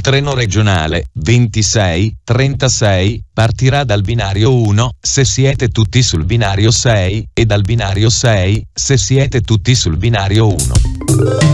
Il treno regionale 2636 partirà dal binario 1 se siete tutti sul binario 6 e dal binario 6 se siete tutti sul binario 1.